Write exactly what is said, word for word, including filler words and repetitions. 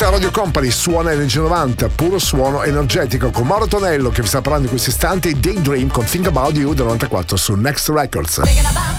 la Radio Company, suona Energia novanta, puro suono energetico, con Mauro Tonello che vi sta parlando in questi istanti. Daydream con Think About You del novantaquattro su Next Records.